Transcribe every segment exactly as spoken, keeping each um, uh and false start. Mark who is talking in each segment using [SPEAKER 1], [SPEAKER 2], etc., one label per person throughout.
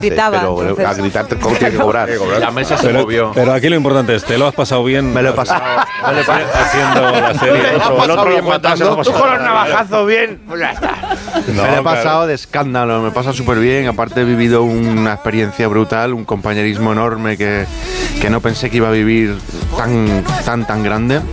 [SPEAKER 1] Gritaba,
[SPEAKER 2] pero
[SPEAKER 1] entonces.
[SPEAKER 2] a gritar ¿cómo tiene que cobrar?
[SPEAKER 3] La mesa se
[SPEAKER 4] Pero,
[SPEAKER 3] movió.
[SPEAKER 4] pero aquí lo importante es, ¿te lo has pasado bien?
[SPEAKER 2] Me lo he pasado.
[SPEAKER 4] Me lo he pasado haciendo la serie.
[SPEAKER 2] Me lo he pasado bien matando.
[SPEAKER 3] Tú con los navajazos bien, pues ya está.
[SPEAKER 4] No,
[SPEAKER 2] me lo he
[SPEAKER 4] claro.
[SPEAKER 2] pasado de escándalo, me pasa súper bien. Aparte he vivido una experiencia brutal, un compañerismo enorme que, que no pensé que iba a vivir tan, tan, tan grande.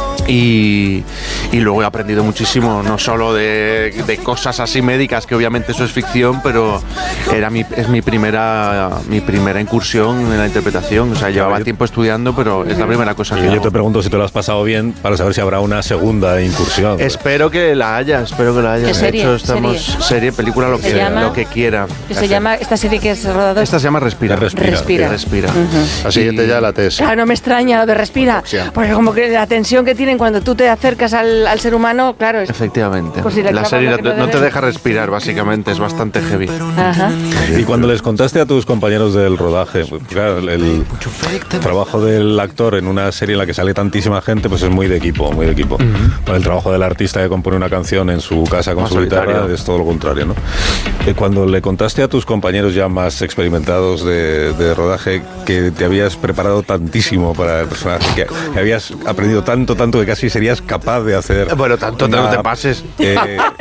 [SPEAKER 2] Y, y luego he aprendido muchísimo, no solo de, de cosas así médicas, que obviamente eso es ficción, pero era mi, es mi primera, mi primera incursión en la interpretación. O sea, llevaba tiempo estudiando, pero es la primera cosa que
[SPEAKER 4] Yo
[SPEAKER 2] hago.
[SPEAKER 4] te pregunto si te lo has pasado bien para saber si habrá una segunda incursión.
[SPEAKER 2] Espero que la haya, espero que la haya.
[SPEAKER 1] ¿Qué serie?
[SPEAKER 2] De hecho, estamos
[SPEAKER 1] ¿Serie?
[SPEAKER 2] serie, película, lo
[SPEAKER 1] ¿Se
[SPEAKER 2] que,
[SPEAKER 1] llama?
[SPEAKER 2] lo que quiera.
[SPEAKER 1] Que se llama, esta serie que es rodado.
[SPEAKER 2] Esta se llama Respira.
[SPEAKER 4] Respira.
[SPEAKER 1] Respira.
[SPEAKER 2] Respira.
[SPEAKER 1] Uh-huh.
[SPEAKER 5] La siguiente ya la T S.
[SPEAKER 1] Claro, no me extraña lo de respira, porque como que la tensión que tienen cuando tú te acercas al, al ser humano, claro. Es,
[SPEAKER 2] Efectivamente.
[SPEAKER 1] Pues si le
[SPEAKER 2] la
[SPEAKER 1] clavas
[SPEAKER 2] serie
[SPEAKER 1] lo
[SPEAKER 2] no,
[SPEAKER 1] que no
[SPEAKER 2] no te
[SPEAKER 1] debes.
[SPEAKER 2] deja respirar, básicamente, es bastante heavy.
[SPEAKER 1] Ajá.
[SPEAKER 4] Y cuando les contaste a tus compañeros del rodaje, pues, claro, el, el trabajo del actor en una serie en la que sale tantísima gente, pues es muy de equipo, muy de equipo. Uh-huh. Con el trabajo del artista que compone una canción en su casa con
[SPEAKER 2] Más
[SPEAKER 4] su guitarra,
[SPEAKER 2] solitario.
[SPEAKER 4] es todo lo contrario, ¿no? Eh, Cuando le contaste a tus compañeros ya más experimentados de, de rodaje que te habías preparado tantísimo para el personaje, que, que habías aprendido tanto, tanto que casi serías capaz de hacer...
[SPEAKER 2] Bueno, tanto
[SPEAKER 4] una-
[SPEAKER 2] no te pases.
[SPEAKER 4] Eh,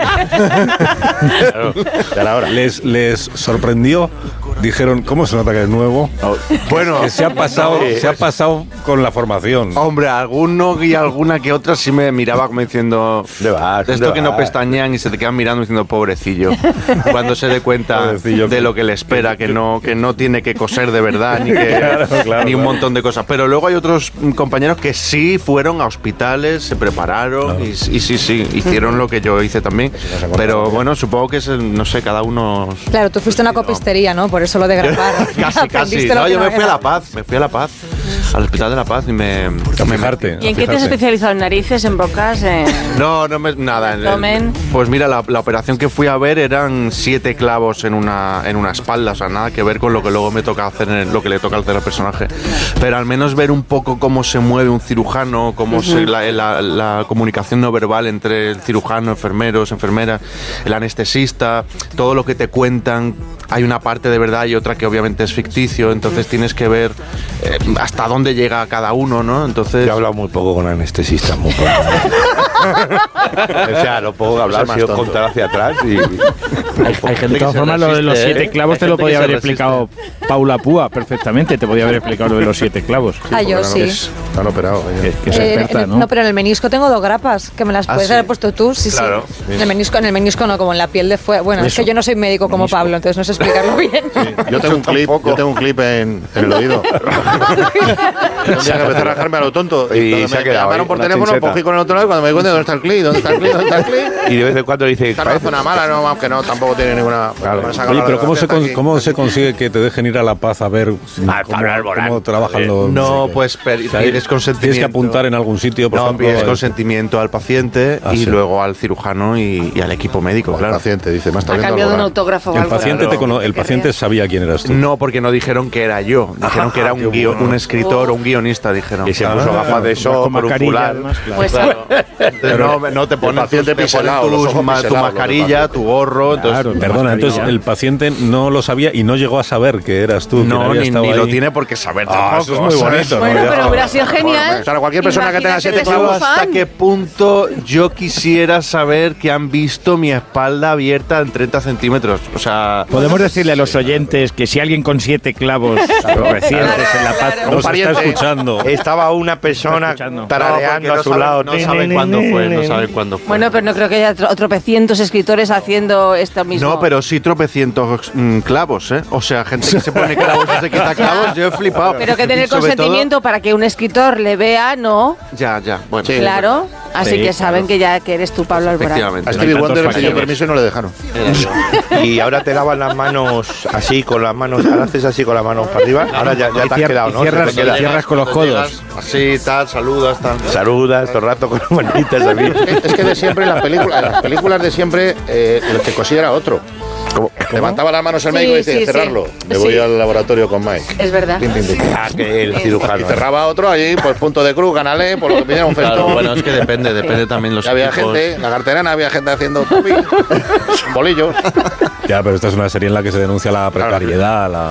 [SPEAKER 5] Claro, ya era hora.
[SPEAKER 4] les, les sorprendió, dijeron, ¿cómo se nota que es nuevo?
[SPEAKER 2] Bueno,
[SPEAKER 4] Que se ha pasado,
[SPEAKER 2] no,
[SPEAKER 4] se ha pasado con la formación.
[SPEAKER 2] hombre, alguno y alguna que otra sí me miraba como diciendo
[SPEAKER 5] ¿Dónde vas?
[SPEAKER 2] de esto
[SPEAKER 5] ¿Dónde
[SPEAKER 2] que no
[SPEAKER 5] vas?
[SPEAKER 2] pestañean y se te quedan mirando diciendo pobrecillo, cuando se dé cuenta
[SPEAKER 4] Pobrecillo.
[SPEAKER 2] de lo que le espera, que no, que no tiene que coser de verdad ni, que,
[SPEAKER 4] Claro, claro,
[SPEAKER 2] ni un
[SPEAKER 4] claro.
[SPEAKER 2] montón de cosas. Pero luego hay otros mm, compañeros que sí fueron a hospitales, se prepararon y, y sí, sí, hicieron lo que yo hice también. Pero bueno, supongo que es, el- no sé, cada uno...
[SPEAKER 6] Claro, tú fuiste a una copistería, ¿no? Por eso lo de grabar.
[SPEAKER 2] Casi, casi.
[SPEAKER 6] Aprendiste lo
[SPEAKER 2] No,
[SPEAKER 6] que
[SPEAKER 2] yo me
[SPEAKER 6] no
[SPEAKER 2] fui a
[SPEAKER 6] era.
[SPEAKER 2] La Paz, me fui a La Paz, al Hospital de La Paz y me...
[SPEAKER 4] A
[SPEAKER 2] me-
[SPEAKER 4] fijarte.
[SPEAKER 1] ¿Y en qué te has
[SPEAKER 4] fijarte.
[SPEAKER 1] especializado? ¿En narices, en bocas, en...?
[SPEAKER 2] No, no me, nada. en el-
[SPEAKER 1] Abdomen.
[SPEAKER 2] pues mira, la, la operación que fui a ver eran siete clavos en una, en una espalda, o sea, nada que ver con lo que luego me toca hacer, en el- lo que le toca hacer al personaje. Pero al menos ver un poco cómo se mueve un cirujano, cómo se, la, la- la comunicación no verbal entre el cirujano, enfermeros, enfermeras, el anestesista, todo lo que te cuentan. Hay una parte de verdad y otra que obviamente es ficticio, entonces tienes que ver eh, hasta dónde llega cada uno, ¿no? Entonces...
[SPEAKER 5] Yo he hablado muy poco con anestesistas, muy poco. O sea, lo poco que he hablado ha sido contar hacia atrás y...
[SPEAKER 3] Hay, hay gente
[SPEAKER 7] De todas formas, lo de los siete clavos te lo podía haber explicado Paula Púa perfectamente. Te podía haber explicado lo de los siete clavos.
[SPEAKER 6] Ah, yo sí.
[SPEAKER 5] Están operados.
[SPEAKER 7] Que, que es
[SPEAKER 6] Eh,
[SPEAKER 7] experta,
[SPEAKER 6] en el-
[SPEAKER 7] ¿no?
[SPEAKER 6] no, pero en el menisco tengo dos grapas, que me las
[SPEAKER 2] ¿Ah,
[SPEAKER 6] puedes
[SPEAKER 2] sí?
[SPEAKER 6] haber puesto tú, sí,
[SPEAKER 2] Claro.
[SPEAKER 6] sí. En el menisco, en el menisco no, como en la piel de fuera. Bueno, es
[SPEAKER 7] Eso.
[SPEAKER 6] que yo no soy médico como
[SPEAKER 7] Menisco.
[SPEAKER 6] Pablo, entonces no sé explicarlo bien.
[SPEAKER 5] Yo tengo un clip, yo tengo un clip en, en el oído. Un día que empecé a rajarme a lo tonto y,
[SPEAKER 2] Y
[SPEAKER 5] cuando
[SPEAKER 2] se ha
[SPEAKER 5] me
[SPEAKER 2] quedado
[SPEAKER 5] llamaron
[SPEAKER 2] ahí,
[SPEAKER 5] por
[SPEAKER 2] una
[SPEAKER 5] teléfono,
[SPEAKER 2] chincheta.
[SPEAKER 5] cogí con el otro lado y cuando me di cuenta, ¿dónde está el clip? ¿Dónde está el clip? ¿Dónde está el clip?
[SPEAKER 2] Y de vez en cuando dice,
[SPEAKER 5] Está en una zona mala, no, aunque no, tampoco tiene ninguna... me sacan
[SPEAKER 4] Oye,
[SPEAKER 5] la
[SPEAKER 4] pero ¿cómo se,
[SPEAKER 5] radiografía
[SPEAKER 4] con-
[SPEAKER 5] aquí.
[SPEAKER 4] cómo se consigue que te dejen ir a La Paz a ver cómo, cómo trabajan los...
[SPEAKER 2] no,
[SPEAKER 4] sé qué?
[SPEAKER 2] pues per-
[SPEAKER 4] O sea,
[SPEAKER 2] pides consentimiento.
[SPEAKER 4] Tienes que apuntar en algún sitio, por
[SPEAKER 2] No,
[SPEAKER 4] ejemplo...
[SPEAKER 2] pides
[SPEAKER 4] el-
[SPEAKER 2] consentimiento al paciente
[SPEAKER 4] Ah,
[SPEAKER 2] y
[SPEAKER 4] sí.
[SPEAKER 2] luego al cirujano y, y al equipo médico,
[SPEAKER 5] El
[SPEAKER 2] claro.
[SPEAKER 5] paciente dice, me está
[SPEAKER 1] ¿Ha
[SPEAKER 5] viendo
[SPEAKER 1] cambiado
[SPEAKER 5] algo
[SPEAKER 1] un
[SPEAKER 5] raro.
[SPEAKER 1] autógrafo o
[SPEAKER 4] El
[SPEAKER 1] algo?
[SPEAKER 4] paciente, te
[SPEAKER 2] Claro.
[SPEAKER 4] cono- el paciente sabía quién eras tú.
[SPEAKER 2] No, porque no dijeron que era yo. Dijeron que era un, guio- un escritor o un guionista, dijeron.
[SPEAKER 5] Y se puso
[SPEAKER 4] Ah,
[SPEAKER 5] gafas de sol,
[SPEAKER 7] con
[SPEAKER 5] por un
[SPEAKER 7] mascarilla,
[SPEAKER 5] fular.
[SPEAKER 7] además, claro.
[SPEAKER 1] Pues
[SPEAKER 2] Entonces, no, no te ponen,
[SPEAKER 5] paciente
[SPEAKER 2] tus- te ponen
[SPEAKER 5] piselado, los
[SPEAKER 2] tus
[SPEAKER 5] ojos
[SPEAKER 2] ma- tu
[SPEAKER 5] piselados, lo que
[SPEAKER 2] mascarilla,
[SPEAKER 5] pasa.
[SPEAKER 2] tu gorro. Entonces,
[SPEAKER 7] Claro,
[SPEAKER 4] Perdona,
[SPEAKER 7] mascarilla.
[SPEAKER 4] entonces el paciente no lo sabía y no llegó a saber que eras tú. quien
[SPEAKER 2] no,
[SPEAKER 4] había
[SPEAKER 2] ni,
[SPEAKER 4] estado
[SPEAKER 2] ni lo
[SPEAKER 4] ahí.
[SPEAKER 2] tiene por qué saber
[SPEAKER 4] Ah,
[SPEAKER 2] tampoco.
[SPEAKER 4] eso es muy
[SPEAKER 2] ¿sabes?
[SPEAKER 4] bonito.
[SPEAKER 1] Bueno,
[SPEAKER 4] ¿no?
[SPEAKER 1] pero hubiera sido genial.
[SPEAKER 5] O sea, cualquier persona que tenga siete
[SPEAKER 1] Imagínate
[SPEAKER 5] clavos...
[SPEAKER 1] como
[SPEAKER 2] ¿Hasta
[SPEAKER 1] fan.
[SPEAKER 2] qué punto yo quisiera saber que han visto mi espalda abierta en treinta centímetros? O sea,
[SPEAKER 7] Podemos decirle a los oyentes que si alguien con siete clavos recientes en La Paz...
[SPEAKER 4] Nos está escuchando.
[SPEAKER 5] Estaba una persona
[SPEAKER 7] escuchando.
[SPEAKER 5] tarareando
[SPEAKER 2] no,
[SPEAKER 5] a
[SPEAKER 2] porque
[SPEAKER 5] su
[SPEAKER 2] no
[SPEAKER 5] lado.
[SPEAKER 2] saben, no saben cuándo fue, no saben cuándo fue.
[SPEAKER 1] Bueno, pero no creo que haya tro- tropecientos escritores haciendo esto mismo.
[SPEAKER 2] No, pero sí tropecientos mm, clavos, ¿eh? O sea, gente que se pone clavos y se quita clavos, yo he flipado.
[SPEAKER 1] Pero que tener
[SPEAKER 2] Y sobre
[SPEAKER 1] consentimiento para que un escritor le vea, ¿no?
[SPEAKER 2] todo- ya, ya, bueno.
[SPEAKER 5] Sí.
[SPEAKER 1] Claro. Así
[SPEAKER 7] Sí,
[SPEAKER 1] que saben que ya que eres tú, Pablo Alborán.
[SPEAKER 2] Efectivamente.
[SPEAKER 5] A
[SPEAKER 7] No
[SPEAKER 5] Stevie
[SPEAKER 7] hay
[SPEAKER 5] Wonder
[SPEAKER 7] tantos
[SPEAKER 5] le pidió
[SPEAKER 7] factores.
[SPEAKER 5] permiso y no le dejaron. Y ahora te lavan las manos así, con las manos, ahora haces así con las manos para arriba. Ahora ya, ya
[SPEAKER 7] Y
[SPEAKER 5] te has
[SPEAKER 7] cier-
[SPEAKER 5] quedado,
[SPEAKER 7] y
[SPEAKER 5] ¿no?
[SPEAKER 7] cierras-
[SPEAKER 5] Se te queda.
[SPEAKER 7] y cierras con los
[SPEAKER 2] Cuando
[SPEAKER 7] codos.
[SPEAKER 2] llegas, Así, tal, saludas, tal.
[SPEAKER 5] Saludas todo el rato con las manitas así.
[SPEAKER 8] Es que de siempre en las películas, en las películas de siempre, eh, el que cosía era otro. Levantaba las manos el
[SPEAKER 1] Sí,
[SPEAKER 8] médico y decía,
[SPEAKER 1] sí, sí.
[SPEAKER 8] cerrarlo. Me
[SPEAKER 1] Sí.
[SPEAKER 8] voy al laboratorio con Mike.
[SPEAKER 1] Es verdad.
[SPEAKER 8] Pim, pim, pim.
[SPEAKER 5] Ah, que el
[SPEAKER 8] Y
[SPEAKER 5] cirujano.
[SPEAKER 8] cerraba otro allí, pues punto de cruz, ganale, por lo que pidiera un
[SPEAKER 2] Claro,
[SPEAKER 8] festo.
[SPEAKER 2] bueno, es que depende, depende también los
[SPEAKER 8] Y había
[SPEAKER 2] equipos.
[SPEAKER 8] gente, en la carterana había gente haciendo pupi, bolillos.
[SPEAKER 4] Ya, pero esta es una serie en la que se denuncia la precariedad, la,